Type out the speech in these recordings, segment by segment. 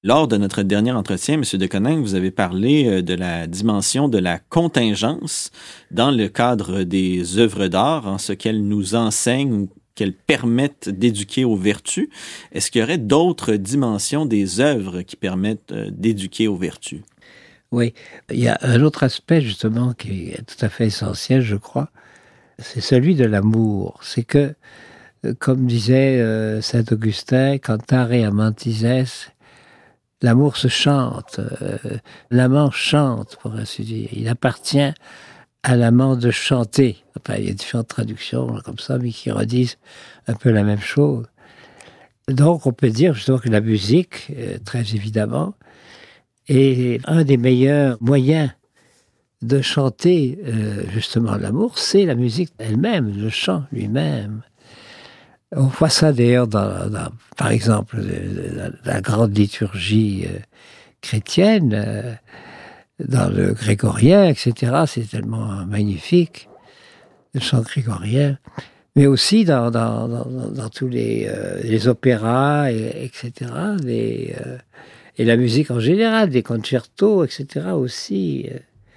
Lors de notre dernier entretien, M. de Coninck, vous avez parlé de la dimension de la contingence dans le cadre des œuvres d'art, en ce qu'elles nous enseignent ou qu'elles permettent d'éduquer aux vertus. Est-ce qu'il y aurait d'autres dimensions des œuvres qui permettent d'éduquer aux vertus? Oui, il y a un autre aspect justement qui est tout à fait essentiel, je crois, c'est celui de l'amour. C'est que, comme disait saint Augustin, cantare amantis, l'amour se chante, l'amant chante, pour ainsi dire. Il appartient à l'amant de chanter. Enfin, il y a différentes traductions comme ça, mais qui redisent un peu la même chose. Donc, on peut dire justement que la musique, très évidemment, est un des meilleurs moyens de chanter justement l'amour, c'est la musique elle-même, le chant lui-même. On voit ça d'ailleurs par exemple, la grande liturgie chrétienne, dans le grégorien, etc. C'est tellement magnifique, le chant grégorien. Mais aussi dans tous les opéras, etc. Et la musique en général, des concertos, etc. aussi.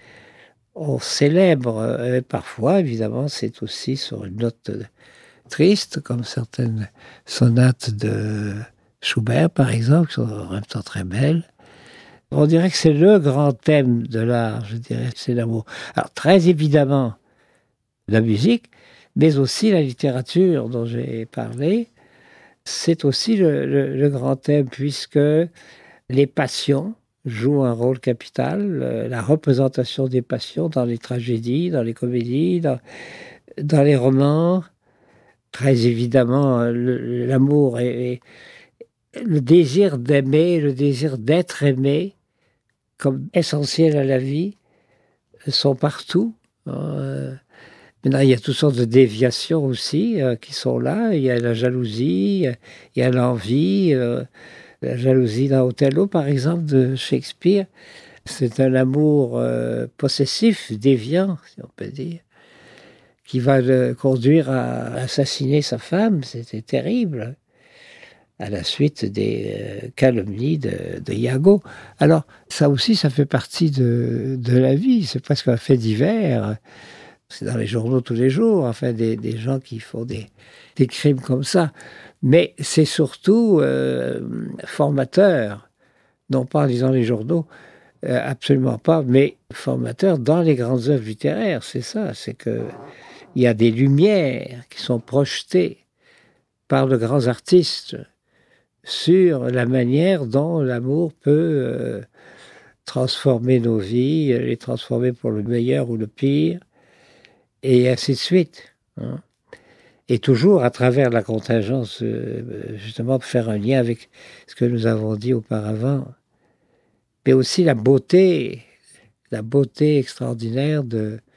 On célèbre, parfois, évidemment, c'est aussi sur une note triste, comme certaines sonates de Schubert, par exemple, qui sont en même temps très belles. On dirait que c'est le grand thème de l'art, je dirais, c'est l'amour. Alors, très évidemment, la musique, mais aussi la littérature dont j'ai parlé, c'est aussi le grand thème, puisque les passions jouent un rôle capital, la représentation des passions dans les tragédies, dans les comédies, dans les romans. Très évidemment, l'amour et le désir d'aimer, le désir d'être aimé, comme essentiel à la vie, sont partout. Maintenant, il y a toutes sortes de déviations aussi qui sont là. Il y a la jalousie, il y a l'envie. La jalousie dans Othello, par exemple, de Shakespeare, c'est un amour possessif, déviant, si on peut dire, qui va le conduire à assassiner sa femme. C'était terrible, à la suite des calomnies de Iago. Alors, ça aussi, ça fait partie de la vie. C'est presque un fait divers. C'est dans les journaux tous les jours, enfin, des gens qui font des crimes comme ça. Mais c'est surtout formateur, non pas en lisant les journaux, absolument pas, mais formateur dans les grandes œuvres littéraires. C'est ça, c'est que il y a des lumières qui sont projetées par de grands artistes sur la manière dont l'amour peut transformer nos vies, les transformer pour le meilleur ou le pire, et ainsi de suite. Hein. Et toujours à travers la contingence, justement, pour faire un lien avec ce que nous avons dit auparavant, mais aussi la beauté extraordinaire de